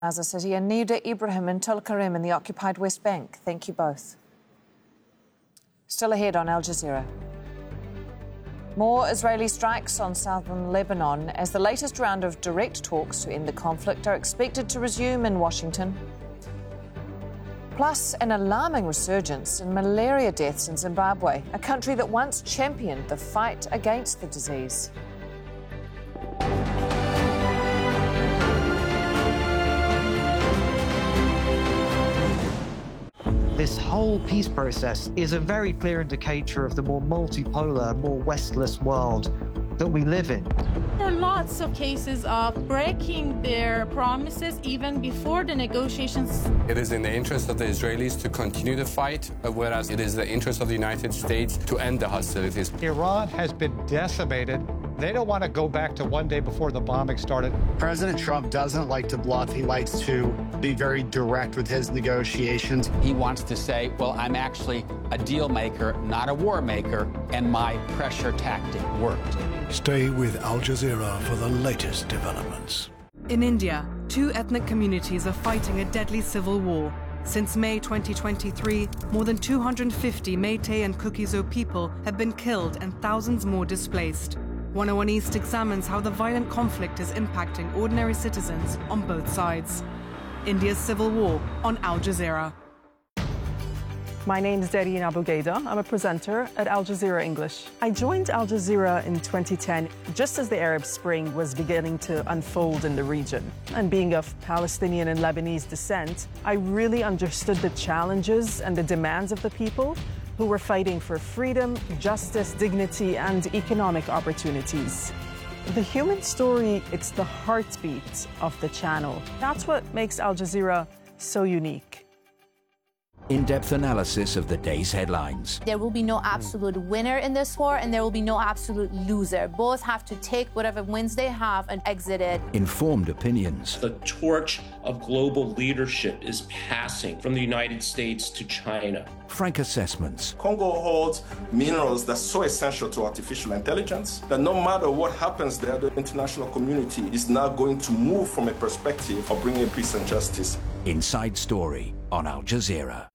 Gaza City and Nida Ibrahim in Tulkarem in the occupied West Bank. Thank you both. Still ahead on Al Jazeera. More Israeli strikes on southern Lebanon as the latest round of direct talks to end the conflict are expected to resume in Washington. Plus, an alarming resurgence in malaria deaths in Zimbabwe, a country that once championed the fight against the disease. This whole peace process is a very clear indicator of the more multipolar, more Westless world that we live in. There are lots of cases of breaking their promises even before the negotiations. It is in the interest of the Israelis to continue the fight, whereas it is the interest of the United States to end the hostilities. Iran has been decimated. They don't want to go back to one day before the bombing started. President Trump doesn't like to bluff. He likes to be very direct with his negotiations. He wants to say, well, I'm actually a deal maker, not a war maker, and my pressure tactic worked. Stay with Al Jazeera for the latest developments. In India, two ethnic communities are fighting a deadly civil war. Since May 2023, more than 250 Meitei and Kuki-Zo people have been killed and thousands more displaced. 101 East examines how the violent conflict is impacting ordinary citizens on both sides. India's civil war on Al Jazeera. My name is Darine Abu Gaida. I'm a presenter at Al Jazeera English. I joined Al Jazeera in 2010, just as the Arab Spring was beginning to unfold in the region. And being of Palestinian and Lebanese descent, I really understood the challenges and the demands of the people who were fighting for freedom, justice, dignity, and economic opportunities. The human story, it's the heartbeat of the channel. That's what makes Al Jazeera so unique. In-depth analysis of the day's headlines. There will be no absolute winner in this war, and there will be no absolute loser. Both have to take whatever wins they have and exit it. Informed opinions. The torch of global leadership is passing from the United States to China. Frank assessments. Congo holds minerals that's so essential to artificial intelligence that no matter what happens there, the international community is now going to move from a perspective of bringing peace and justice. Inside Story on Al Jazeera.